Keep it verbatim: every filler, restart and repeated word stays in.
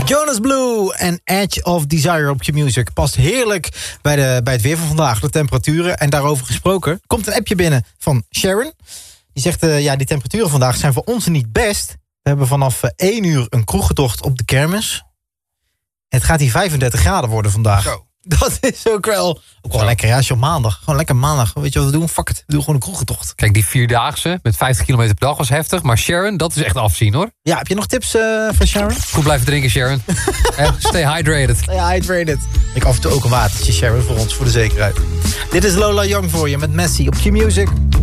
Jonas Blue en Edge of Desire op Q-Music. Past heerlijk bij, de, bij het weer van vandaag, de temperaturen. En daarover gesproken, komt een appje binnen van Sharon. Die zegt, uh, ja, die temperaturen vandaag zijn voor ons niet best. We hebben vanaf uh, één uur een kroegentocht op de kermis. Het gaat hier vijfendertig graden worden vandaag. Zo. Dat is ook wel, ook wel lekker, ja, als je op maandag. Gewoon lekker maandag. Weet je wat we doen? Fuck it. We doen gewoon een kroegentocht. Kijk, die vierdaagse met vijftig kilometer per dag was heftig. Maar Sharon, dat is echt afzien, hoor. Ja, heb je nog tips uh, van Sharon? Goed blijven drinken, Sharon. eh, stay hydrated. Stay hydrated. Ik af en toe ook een watertje, Sharon, voor ons, voor de zekerheid. Dit is Lola Young voor je met Messi op Q-Music.